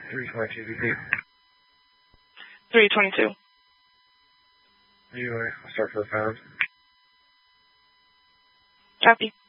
322 BP. 322. Anyway, I'll start for the pound. Copy.